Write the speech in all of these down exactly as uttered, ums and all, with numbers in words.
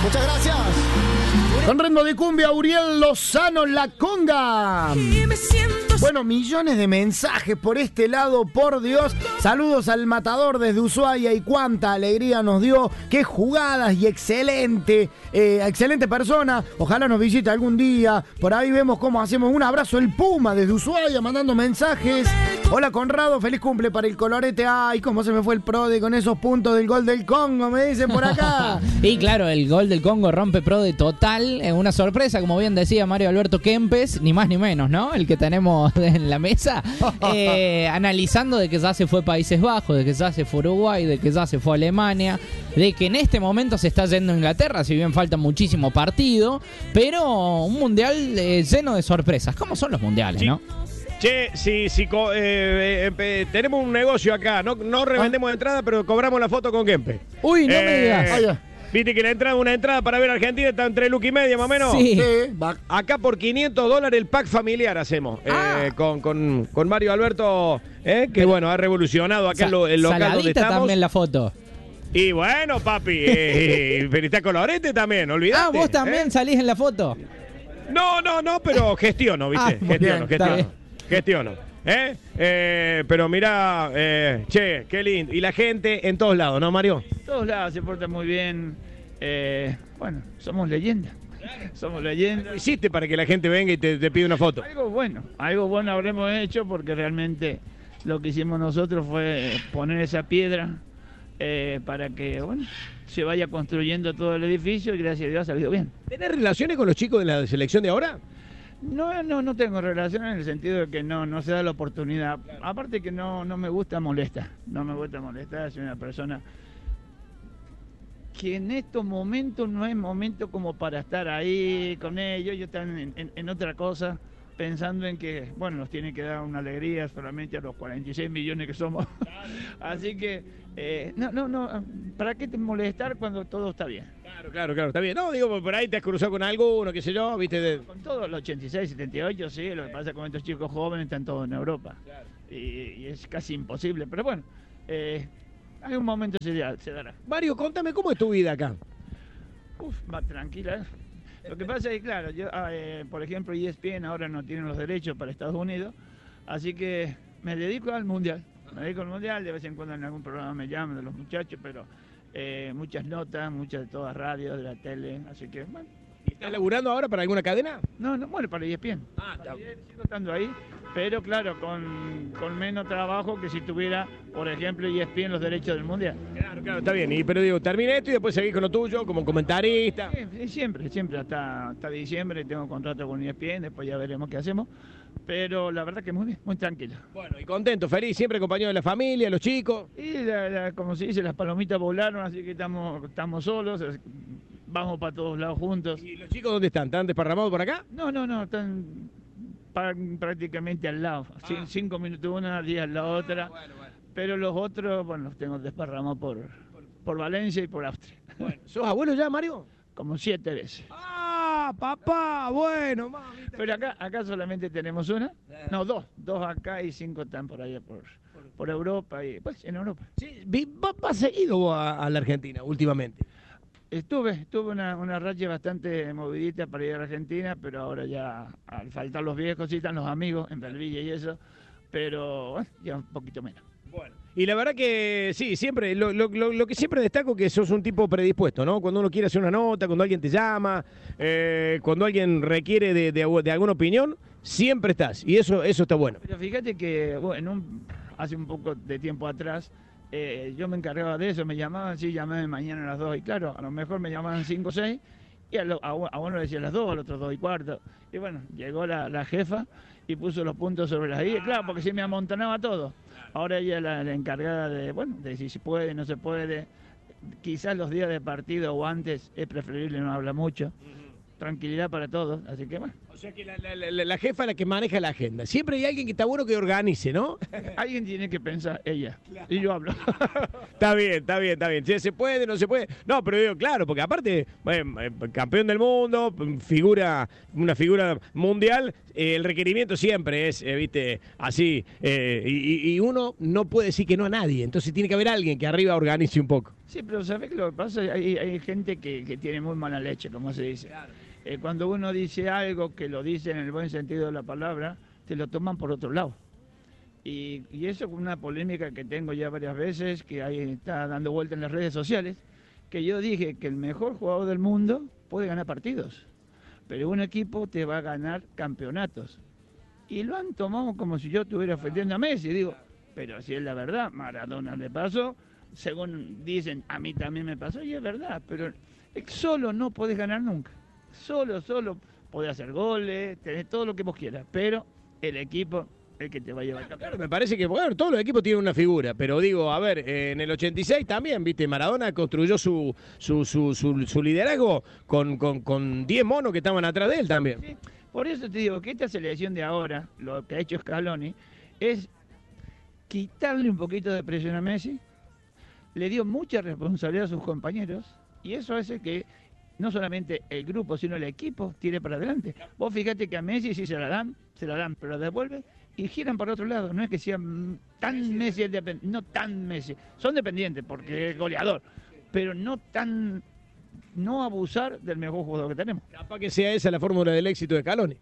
Muchas gracias. Con ritmo de cumbia, Uriel Lozano, La Conga. Bueno, millones de mensajes por este lado, por Dios. Saludos al Matador desde Ushuaia y cuánta alegría nos dio. Qué jugadas y excelente, eh, excelente persona. Ojalá nos visite algún día. Por ahí vemos cómo hacemos. Un abrazo el Puma desde Ushuaia mandando mensajes. Hola Conrado, feliz cumple para el Colorete. Ay, cómo se me fue el Prode con esos puntos del gol del Congo, me dicen por acá. Y claro, el gol del Congo rompe Prode total. Es una sorpresa, como bien decía Mario Alberto Kempes, ni más ni menos, ¿no? El que tenemos en la mesa, eh, analizando de que ya se fue Países Bajos, de que ya se fue Uruguay, de que ya se fue Alemania, de que en este momento se está yendo a Inglaterra, si bien falta muchísimo partido, pero un mundial eh, lleno de sorpresas. ¿Cómo son los mundiales, sí, no? Che, si, si co- eh, eh, eh, tenemos un negocio acá, no, no revendemos ah. entrada, pero cobramos la foto con Kempe. Uy, no eh, me digas. Vaya. Viste que la entrada, una entrada para ver a Argentina está entre lucas y media más o menos. Sí. Sí. Acá por quinientos dólares el pack familiar hacemos. Ah. Eh, con, con, con Mario Alberto, eh, que bueno, ha revolucionado acá Sa- el, lo, el local Saladita donde estamos. También la foto. Y bueno, papi, eh, pero está Colorete también, olvidate. Ah, vos también ¿eh? salís en la foto. No, no, no, pero gestiono, ¿viste? Ah, gestiono, bien, gestiono, gestiono. ¿Eh? Eh, pero mira, eh, che, qué lindo. Y la gente en todos lados, ¿no, Mario? En todos lados se porta muy bien. Eh, bueno, somos leyendas. Somos leyendas. ¿Qué hiciste para que la gente venga y te, te pida una foto? Algo bueno, algo bueno habremos hecho porque realmente lo que hicimos nosotros fue poner esa piedra eh, para que, bueno, se vaya construyendo todo el edificio y gracias a Dios ha salido bien. ¿Tenés relaciones con los chicos de la selección de ahora? No, no, no tengo relación en el sentido de que no, no se da la oportunidad. Aparte que no, no me gusta molestar, no me gusta molestar, soy una persona que en estos momentos no es momento como para estar ahí con ellos, ellos están en, en, en otra cosa, pensando en que, bueno, nos tiene que dar una alegría solamente a los cuarenta y seis millones que somos. Así que, eh, no, no, no, ¿para qué te molestar cuando todo está bien? Claro, claro, claro, está bien. No, digo, por ahí te has cruzado con alguno, qué sé yo, viste. De... Con todo, el ochenta y seis, setenta y ocho, sí, lo que pasa con estos chicos jóvenes están todos en Europa. Claro. Y, y es casi imposible, pero bueno, eh, hay un momento se, se dará. Mario, contame, ¿cómo es tu vida acá? Uf, va tranquila, ¿eh? Lo que pasa es que, claro, yo, eh, por ejemplo, E S P N ahora no tiene los derechos para Estados Unidos, así que me dedico al Mundial. Me dedico al Mundial, de vez en cuando en algún programa me llaman de los muchachos, pero eh, muchas notas, muchas de todas radios, de la tele, así que, bueno. ¿Estás laburando ahora para alguna cadena? No, no, bueno, para E S P N. Ah, está. Sigo estando ahí, pero claro, con, con menos trabajo que si tuviera, por ejemplo, E S P N los derechos del Mundial. Claro, claro, está bien. Y, pero digo, termina esto y después seguís con lo tuyo como comentarista. Sí, siempre, siempre, hasta, hasta diciembre tengo contrato con E S P N, después ya veremos qué hacemos. Pero la verdad que muy bien, muy tranquilo. Bueno, y contento, feliz, siempre acompañado de la familia, los chicos. Y la, la, como se dice, las palomitas volaron, así que estamos, estamos solos, vamos para todos lados juntos. ¿Y los chicos dónde están? ¿Están desparramados por acá? No, no, no, están pa- prácticamente al lado. Ah. Cinco minutos una, diez la otra. Bueno, bueno. Pero los otros, bueno, los tengo desparramados por, por Valencia y por Austria. Bueno, ¿sos abuelo ya, Mario? Como siete veces. ¡Ah, papá! Bueno, mamita. Pero acá, acá solamente tenemos una. No, dos. Dos acá y cinco están por allá, por, por Europa y pues en Europa. Sí, ¿vas seguido vos a, a la Argentina últimamente? Estuve, estuve una, una racha bastante movidita para ir a Argentina, pero ahora ya al faltar los viejos, sí están los amigos en Belvilla y eso, pero bueno, ya un poquito menos. Bueno, y la verdad que sí, siempre, lo, lo, lo, lo que siempre destaco que sos un tipo predispuesto, ¿no? Cuando uno quiere hacer una nota, cuando alguien te llama, eh, cuando alguien requiere de, de, de alguna opinión, siempre estás, y eso, eso está bueno. Pero fíjate que bueno, en un, hace un poco de tiempo atrás, Eh, yo me encargaba de eso, me llamaban, sí, llamame mañana a las dos, y claro, a lo mejor me llamaban cinco o seis, y a, lo, a, a uno le decía a las dos, al otro dos y cuarto, y bueno, llegó la, la jefa y puso los puntos sobre las i, claro, porque se me amontonaba todo. Ahora ella es la, la encargada de, bueno, de si se puede, no se puede, quizás los días de partido o antes es preferible no hablar mucho, tranquilidad para todos, así que bueno. O sea que la, la, la, la jefa es la que maneja la agenda. Siempre hay alguien que está bueno que organice, ¿no? Alguien tiene que pensar, ella. Claro. Y yo hablo. Está bien, está bien, está bien. Si se puede, no se puede. No, pero digo, claro, porque aparte, bueno, campeón del mundo, figura, una figura mundial, eh, el requerimiento siempre es, eh, viste, así. Eh, y, y uno no puede decir que no a nadie. Entonces tiene que haber alguien que arriba organice un poco. Sí, pero ¿sabes qué lo que pasa? Hay, hay gente que, que tiene muy mala leche, como se dice. Claro. Eh, cuando uno dice algo que lo dice en el buen sentido de la palabra, te lo toman por otro lado. Y, y eso es una polémica que tengo ya varias veces, que ahí está dando vuelta en las redes sociales, que yo dije que el mejor jugador del mundo puede ganar partidos, pero un equipo te va a ganar campeonatos. Y lo han tomado como si yo estuviera ofendiendo a Messi. Digo, pero si es la verdad, Maradona le pasó, según dicen, a mí también me pasó, y es verdad, pero solo no podés ganar nunca. Solo, solo podés hacer goles, tenés todo lo que vos quieras, pero el equipo es el que te va a llevar. Claro, claro, me parece que, bueno, todos los equipos tienen una figura, pero digo, a ver, eh, en el ochenta y seis también, viste, Maradona construyó su su, su, su, su liderazgo con, con, con diez monos que estaban atrás de él también. Sí, por eso te digo que esta selección de ahora, lo que ha hecho Scaloni, es quitarle un poquito de presión a Messi, le dio mucha responsabilidad a sus compañeros, y eso hace que no solamente el grupo, sino el equipo tire para adelante. Vos fíjate que a Messi si se la dan, se la dan, pero devuelve y giran para otro lado. No es que sean tan Messi, no tan Messi. Son dependientes porque es goleador, pero no tan, no abusar del mejor jugador que tenemos. Capaz que sea esa la fórmula del éxito de Scaloni.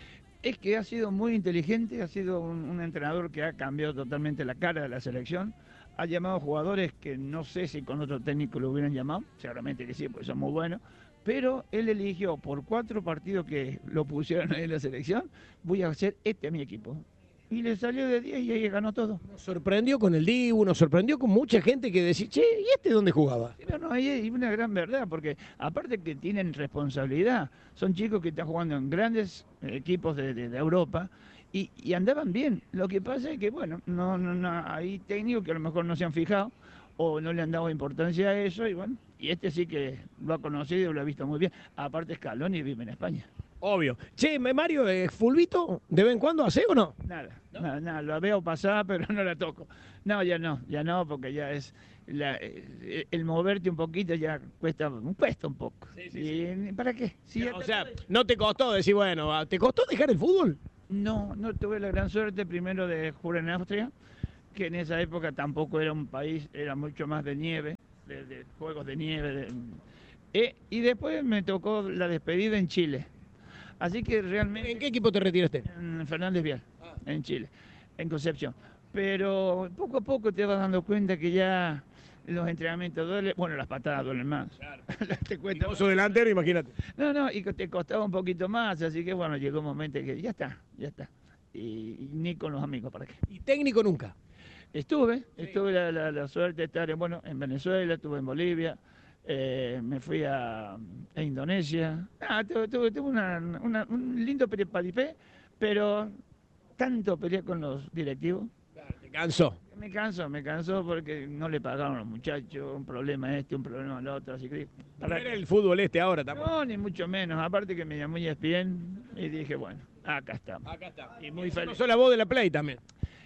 Es que ha sido muy inteligente, ha sido un, un entrenador que ha cambiado totalmente la cara de la selección. Ha llamado jugadores que no sé si con otro técnico lo hubieran llamado, seguramente que sí, porque son muy buenos, pero él eligió por cuatro partidos que lo pusieron ahí en la selección, voy a hacer este a mi equipo. Y le salió de diez y ahí ganó todo. Nos sorprendió con el Dibu, nos sorprendió con mucha gente que decía, che, ¿y este dónde jugaba? No, no, ahí hay una gran verdad, porque aparte que tienen responsabilidad, son chicos que están jugando en grandes equipos de, de, de Europa, Y, y andaban bien. Lo que pasa es que, bueno, no, no, no, hay técnicos que a lo mejor no se han fijado o no le han dado importancia a eso, y bueno, y este sí que lo ha conocido y lo ha visto muy bien. Aparte Scaloni vive en España. Obvio. Che, Mario, ¿eh, ¿fulbito de vez en cuando hace o no? Nada, ¿no? nada, nada, lo veo pasar, pero no la toco. No, ya no, ya no, porque ya es, la, el, el moverte un poquito ya cuesta, cuesta un poco. Sí, sí, y, sí. ¿Para qué? Si no, o sea, no te costó decir, bueno, ¿te costó dejar el fútbol? No, no tuve la gran suerte primero de jugar en Austria, que en esa época tampoco era un país, era mucho más de nieve, de, de juegos de nieve. De, eh, y después me tocó la despedida en Chile. Así que realmente... ¿En qué equipo te retiraste? En Fernández Vial, ah. en Chile, en Concepción. Pero poco a poco te vas dando cuenta que ya los entrenamientos duelen, bueno, las patadas duelen más. Claro. Te cuesta. Vos sos delantero, imagínate. No, no, y te costaba un poquito más, así que bueno, llegó un momento que ya está, ya está. Y, y ni con los amigos, ¿para qué? ¿Y técnico nunca? Estuve, sí. estuve la, la, la suerte de estar en, bueno, en Venezuela, estuve en Bolivia, eh, me fui a, a Indonesia. Ah, tuve, tuve, tuve una, una, un lindo peripé, pero tanto peleé con los directivos. Claro, ¿te cansó? Me canso, me canso porque no le pagaron a los muchachos, un problema este, un problema el otro, así que... ¿Para era el fútbol este ahora tampoco? No, ni mucho menos, aparte que me llamó E S P N y dije, bueno, acá estamos. Acá está. Y muy feliz. No sos la voz de la Play también.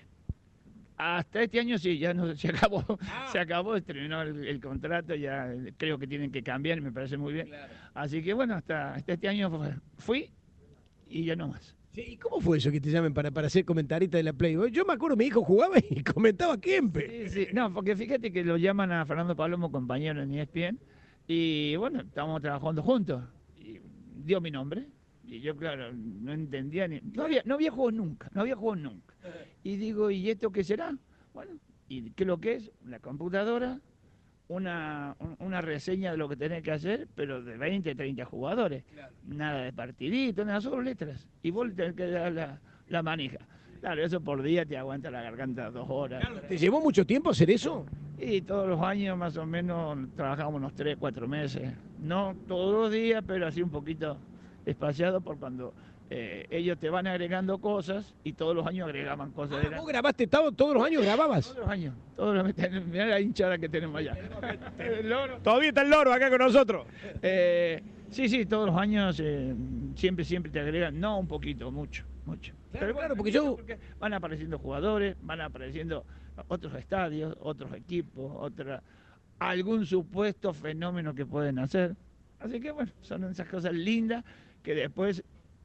Hasta este año sí, ya no se acabó, ah. se acabó, terminó el, el contrato, ya creo que tienen que cambiar, me parece muy bien. Claro. Así que bueno, hasta, hasta este año fui y ya no más. Sí, ¿y cómo fue eso que te llamen para, para ser comentarista de la Play? Yo me acuerdo, mi hijo jugaba y comentaba Kempe. Sí, sí, no, porque fíjate que lo llaman a Fernando Palomo compañero en E S P N y bueno, estábamos trabajando juntos y dio mi nombre. Y yo, claro, no entendía ni... No había, no había jugado nunca, no había jugado nunca. Y digo, ¿y esto qué será? Bueno, ¿y qué es lo que es? La computadora, una, una reseña de lo que tenés que hacer, pero de veinte, treinta jugadores. Claro. Nada de partidito, nada, solo letras. Y vos tenés que dar la, la manija. Claro, eso por día te aguanta la garganta dos horas. Claro, ¿te llevó mucho tiempo hacer eso? Y todos los años más o menos trabajamos unos tres, cuatro meses. No todos los días, pero así un poquito... espaciado por cuando eh, ellos te van agregando cosas y todos los años agregaban cosas. Ah, ¿vos grabaste todo, todos los años grababas? Todos los años, todos los años. Mirá la hinchada que tenemos allá. El loro. Todavía está el loro acá con nosotros. Eh, Sí, sí, todos los años eh, siempre, siempre te agregan, no un poquito, mucho, mucho. Claro, Pero claro, porque yo... porque van apareciendo jugadores, van apareciendo otros estadios, otros equipos, otra, algún supuesto fenómeno que pueden hacer. Así que bueno, son esas cosas lindas que después,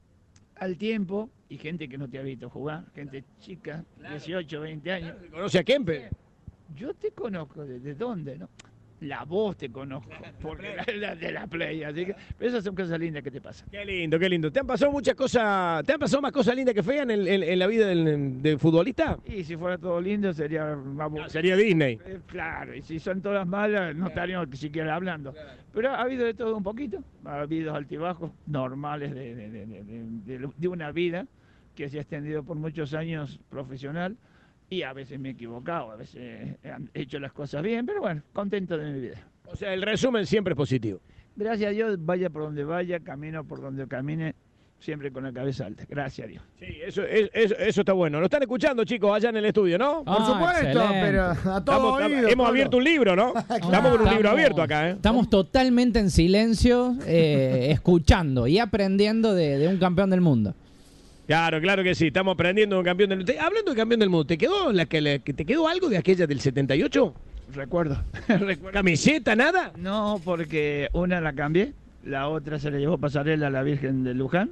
al tiempo, y gente que no te ha visto jugar, gente chica, claro, dieciocho, veinte años. ¿Conoce a Kempe? Yo te conozco, ¿desde dónde? ¿No? La voz te conozco, porque la, la de la play, así que pero esas son cosas lindas que te pasan. Qué lindo, qué lindo. ¿Te han pasado muchas cosas, te han pasado más cosas lindas que feas en, el, en, en la vida del, del futbolista? Y si fuera todo lindo sería... Vamos, No, sería Disney. eh, claro, y si son todas malas no estaríamos siquiera hablando. Pero ha habido de todo un poquito, ha habido altibajos normales de, de, de, de, de, de una vida que se ha extendido por muchos años profesional. Y a veces me he equivocado, a veces he hecho las cosas bien, pero bueno, contento de mi vida. O sea, el resumen siempre es positivo. Gracias a Dios, vaya por donde vaya, camino por donde camine, siempre con la cabeza alta. Gracias a Dios. Sí, eso, es, eso, eso está bueno. Lo están escuchando, chicos, allá en el estudio, ¿no? Por Ah, supuesto, excelente. pero a Estamos- todo oído, hemos Pablo. abierto un libro, ¿no? Estamos con un libro abierto acá, ¿eh? Estamos totalmente en silencio, eh, escuchando y aprendiendo de, de un campeón del mundo. Claro, claro que sí. Estamos aprendiendo un campeón del mundo. Hablando de campeón del mundo, ¿te quedó, la que, la, que ¿te quedó algo de aquella del setenta y ocho? Recuerdo. Recuerdo. ¿Camiseta, nada? No, porque una la cambié, la otra se la llevó pasarela a la Virgen de Luján.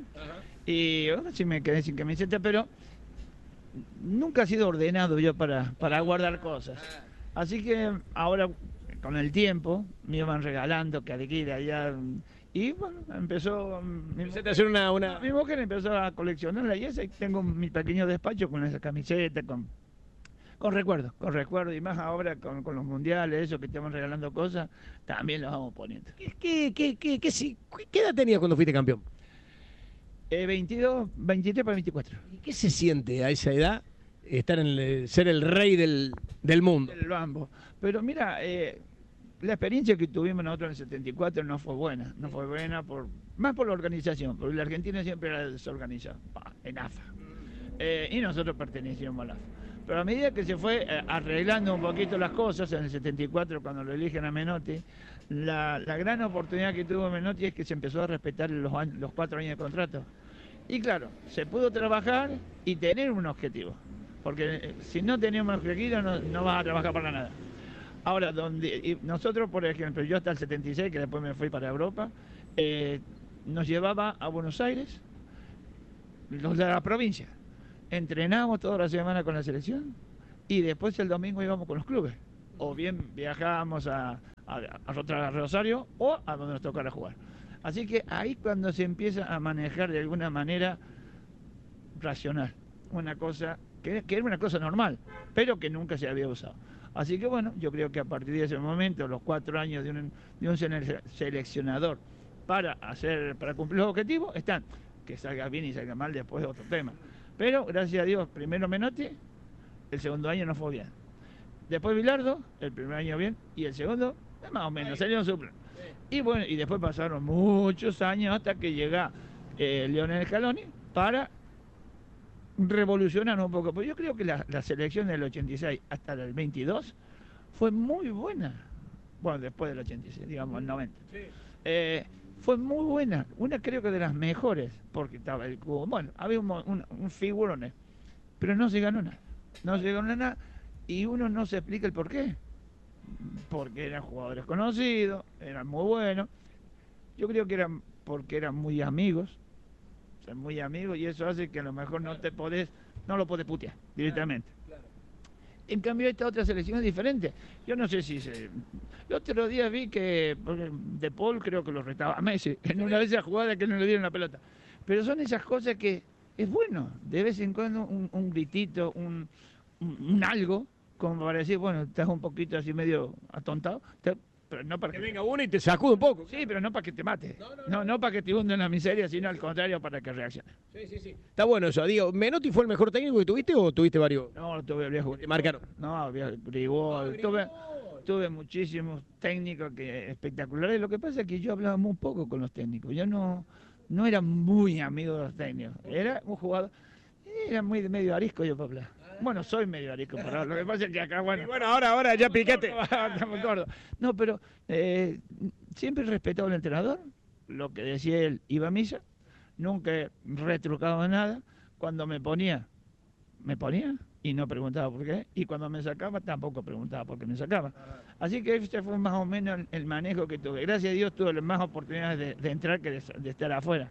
Y bueno, sí me quedé sin camiseta, pero nunca he sido ordenado yo para, para guardar cosas. Así que ahora, con el tiempo, me iban regalando que aquí, de allá. Y bueno, empezó. Mi, Empezaste a hacer una... una... mi mujer empezó a coleccionarla y esa, y tengo mi pequeño despacho con esa camiseta, con, con recuerdos, con recuerdos. Y más ahora con, con los mundiales, eso que te van regalando cosas, también los vamos poniendo. ¿Qué, qué, qué, qué, qué, sí- qué edad tenías cuando fuiste campeón? Eh, veintidós, veintitrés para veinticuatro. ¿Y qué se siente a esa edad estar en el- ser el rey del, del mundo? El bambo. Pero mira, eh, la experiencia que tuvimos nosotros en el setenta y cuatro no fue buena. No fue buena por más por la organización, porque la Argentina siempre era desorganizada, pa, en A F A. Eh, y nosotros pertenecíamos a la A F A. Pero a medida que se fue eh, arreglando un poquito las cosas, en el setenta y cuatro, cuando lo eligen a Menotti, la, la gran oportunidad que tuvo Menotti es que se empezó a respetar los, años- los cuatro años de contrato. Y claro, se pudo trabajar y tener un objetivo. Porque eh, si no teníamos objetivo, no, no vas a trabajar para nada. Ahora, donde y nosotros, por ejemplo, yo hasta el setenta y seis, que después me fui para Europa, eh, nos llevaba a Buenos Aires, los de la provincia. Entrenábamos toda la semana con la selección y después el domingo íbamos con los clubes. O bien viajábamos a, a, a Rosario o a donde nos tocara jugar. Así que ahí cuando se empieza a manejar de alguna manera racional, una cosa que, que era una cosa normal, pero que nunca se había usado. Así que bueno, yo creo que a partir de ese momento, los cuatro años de un, de un sele- seleccionador para hacer, para cumplir los objetivos, están. Que salga bien y salga mal después es otro tema. Pero gracias a Dios, primero Menotti, el segundo año no fue bien. Después Bilardo, el primer año bien, y el segundo, más o menos, salió en suplen. Y bueno, y después pasaron muchos años hasta que llega eh, Lionel Scaloni para revolucionar un poco. Porque yo creo que la, la selección del ochenta y seis hasta el veintidós fue muy buena. Bueno, después del ochenta y seis, digamos, el noventa. Eh, fue muy buena, una creo que de las mejores, porque estaba el cubo. Bueno, había un, mo- un, un figurones, pero no se ganó nada. No se ganó nada y uno no se explica el por qué. Porque eran jugadores conocidos, eran muy buenos. Yo creo que eran porque eran muy amigos, o sea, muy amigos, y eso hace que a lo mejor no te podés, no lo podés putear directamente. En cambio, esta otra selección es diferente. Yo no sé si se... El otro día vi que porque De Paul creo que lo retaba a Messi en una de esas jugadas que no le dieron la pelota. Pero son esas cosas que es bueno, de vez en cuando un, un gritito, un, un, un algo, como para decir, bueno, estás un poquito así medio atontado, te- pero no para Que que... venga uno y te sacude un poco. Sí, pero no para que te mate. No, no, para que te hunda en la miseria, sino al contrario, para que reacciones. Sí, sí, sí. Está bueno eso. Digo, ¿Menotti fue el mejor técnico que tuviste o tuviste varios? No, tuve viejo. ¿Te marcaron? No, viejo, Grigol, tuve, tuve muchísimos técnicos que espectaculares. Lo que pasa es que yo hablaba muy poco con los técnicos. Yo no, no era muy amigo de los técnicos. Era un jugador, era muy medio arisco yo para hablar. Bueno, soy medio arisco, pero lo que pasa es que acá, bueno... Y bueno, ahora, ahora ya piquete. Estamos gordos. No, pero eh, siempre he respetado al entrenador, lo que decía él, iba a misa, nunca he retrucado nada. Cuando me ponía, me ponía y no preguntaba por qué, y cuando me sacaba tampoco preguntaba por qué me sacaba. Así que este fue más o menos el manejo que tuve. Gracias a Dios tuve más oportunidades de, de entrar que de, de estar afuera.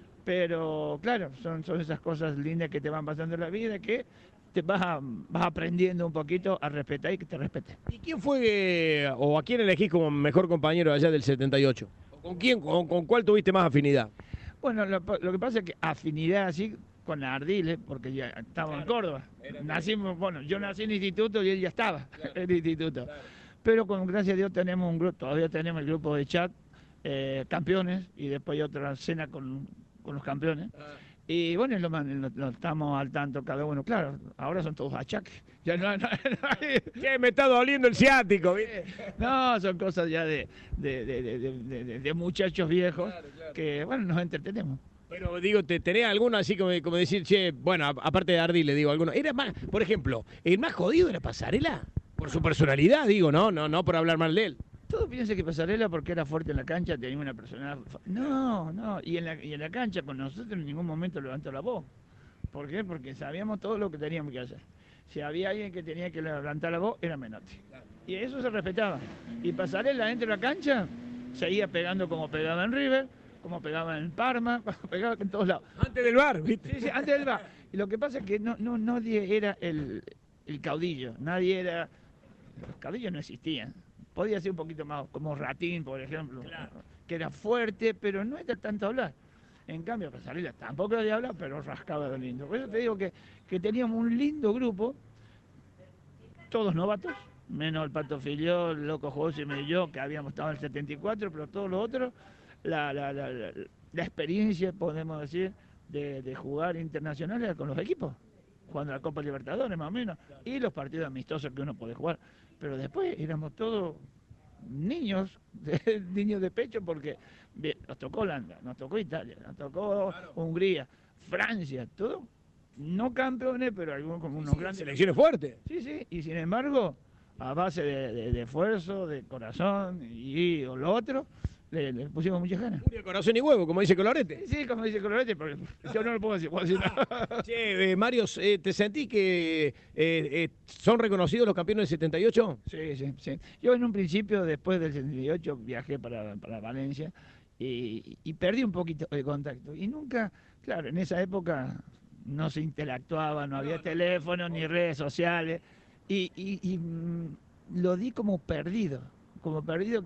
Pero claro, son, son esas cosas lindas que te van pasando en la vida, que te vas, a, vas aprendiendo un poquito a respetar y que te respeten. ¿Y quién fue, eh, o a quién elegís como mejor compañero allá del setenta y ocho? ¿Con quién, con, con cuál tuviste más afinidad? Bueno, lo, lo que pasa es que afinidad así con Ardiles, porque ya estaba claro, en Córdoba. Nacimos, bueno, yo nací en el instituto y él ya estaba claro, en el instituto. Claro. Pero con gracias a Dios tenemos un grupo, todavía tenemos el grupo de chat, eh, campeones, y después hay otra cena con, con los campeones. Ah. Y bueno, lo, lo, lo estamos al tanto cada uno. Claro, ahora son todos achaques. Ya no, no, no hay... ¿Qué? Me está doliendo el ciático, ¿viste? No, son cosas ya de, de, de, de, de, de, de muchachos viejos, claro, claro, que, bueno, nos entretenemos. Pero digo, ¿te tenés alguno así como, como decir, che, bueno, aparte de Ardi, le digo alguno? Era más, por ejemplo, el más jodido de la Pasarela, por su personalidad, digo, no, no, no por hablar mal de él. Todos piensan que Pasarela, porque era fuerte en la cancha, tenía una personalidad. No, no, y en la, y en la cancha con nosotros en ningún momento levantó la voz. ¿Por qué? Porque sabíamos todo lo que teníamos que hacer. Si había alguien que tenía que levantar la voz, era Menotti. Y eso se respetaba. Y Pasarela dentro de la cancha seguía pegando como pegaba en River, como pegaba en Parma, como pegaba en todos lados. Antes del bar, ¿viste? Sí, sí, antes del bar. Y lo que pasa es que no, no, nadie era el, el caudillo, nadie era... Los caudillos no existían. Podía ser un poquito más como Ratín, por ejemplo, claro, que era fuerte, pero no era tanto hablar. En cambio, Pasarela tampoco era de hablar, pero rascaba de lindo. Por eso te digo que, que teníamos un lindo grupo, todos novatos, menos el Pato Filió, el Loco José y yo, que habíamos estado en el setenta y cuatro, pero todos los otros, la, la, la, la, la experiencia, podemos decir, de, de jugar internacionales con los equipos, jugando la Copa Libertadores más o menos, y los partidos amistosos que uno puede jugar. Pero después éramos todos niños, de, niños de pecho, porque bien, nos tocó Holanda, nos tocó Italia, nos tocó claro, Hungría, Francia, todo, no campeones, pero algunos como unos sí, grandes. Selecciones fuertes. Sí, sí, y sin embargo, a base de, de, de esfuerzo, de corazón y, y o lo otro, le, le pusimos muchas ganas. Furia, corazón y huevo, como dice Colorete. Sí, como dice Colorete, porque yo no lo puedo decir. Puedo decir no. Che, eh, Mario, eh, ¿te sentís que eh, eh, son reconocidos los campeones del setenta y ocho? Sí, sí, sí. Yo en un principio, después del setenta y ocho, viajé para, para Valencia y, y perdí un poquito de contacto. Y nunca, claro, en esa época no se interactuaba, no había teléfono ni redes sociales. Y, y, y mm, lo di como perdido, como perdido.